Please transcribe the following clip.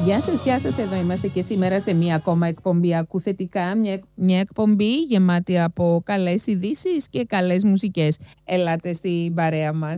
Γεια σας, εδώ είμαστε και σήμερα σε μία ακόμα εκπομπή Ακού Θετικά, μια εκπομπή γεμάτη από καλές ειδήσεις και καλές μουσικές. Ελάτε στην παρέα μας.